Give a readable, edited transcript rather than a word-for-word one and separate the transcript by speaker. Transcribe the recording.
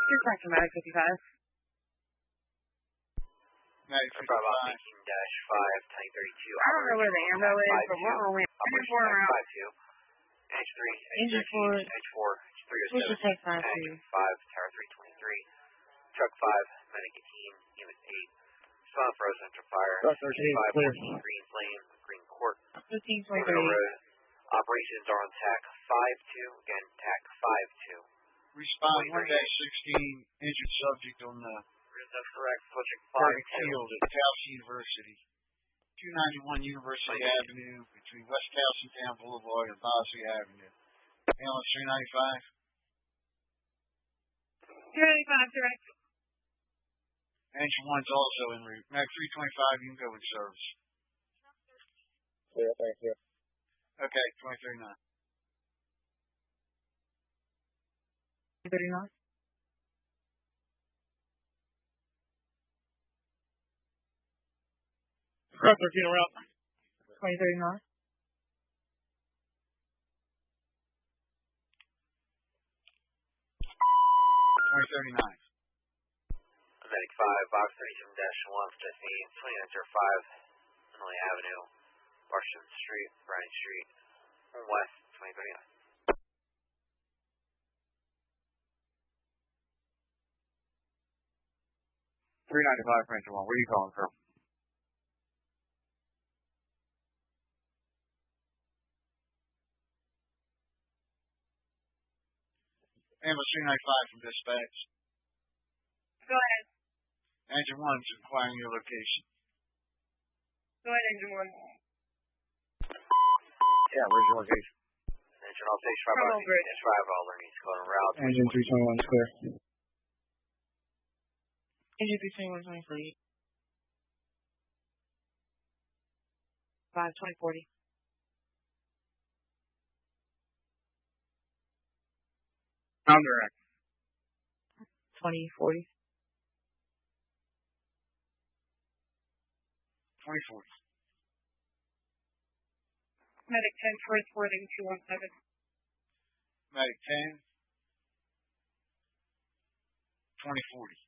Speaker 1: Contact to Medic 55.
Speaker 2: Medic 55.
Speaker 3: 5 Tank 32.
Speaker 1: I don't know where the ammo is, but we're only
Speaker 3: Operation Tank 52. H3,
Speaker 1: Engine 4.
Speaker 3: H4,
Speaker 1: We should
Speaker 3: 307.
Speaker 1: take 5
Speaker 3: Tank
Speaker 1: too.
Speaker 3: 5, Tower 323. Truck 5, Medic 18, Unit 8. Spawn frozen after fire.
Speaker 4: Truck 13 clear.
Speaker 3: Green Flame, Green Court.
Speaker 1: 1523.
Speaker 3: Road. Operations are on TAC 5-2. Again, TAC 5-2.
Speaker 2: Respond 1-16, injured subject on the
Speaker 3: That's correct. Subject
Speaker 2: Target
Speaker 3: 5-2.
Speaker 2: Field at Towson University. 291 University Avenue between West Towson Boulevard and Bosley Avenue. Ambulance 395.
Speaker 1: 295, direct.
Speaker 2: Engine 1's also en route. Mag 325, you can go in service.
Speaker 4: Clear, thank you.
Speaker 2: Okay, 23-9.
Speaker 1: 39.
Speaker 4: Truck 13 around.
Speaker 1: 2039.
Speaker 3: Medic 5, Box 37-1, destination 2905, Emily Avenue, Washington Street, Bryan Street, West 2039.
Speaker 4: 395 Ranger 1, where are you calling from?
Speaker 2: Ambulance 395 from dispatch.
Speaker 1: Go ahead.
Speaker 2: Engine 1's inquiring your location.
Speaker 1: Go ahead, Engine 1.
Speaker 4: Yeah, where's your location?
Speaker 3: Engine all station 5
Speaker 1: Bridge.
Speaker 3: is 5 all learnings code en route.
Speaker 4: Engine 321 is clear.
Speaker 1: Engine 321, 2040. 5, 2040.
Speaker 4: I'm direct.
Speaker 1: 2040.
Speaker 2: 2040.
Speaker 1: Medic 10, transporting 217.
Speaker 2: Medic 10. 2040.